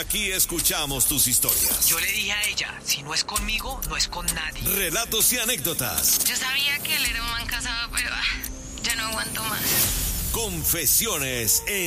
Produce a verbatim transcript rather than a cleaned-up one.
Aquí escuchamos tus historias. Yo le dije a ella, si no es conmigo, no es con nadie. Relatos y anécdotas. Yo sabía que él era un man casado, pero ah, ya no aguanto más. Confesiones en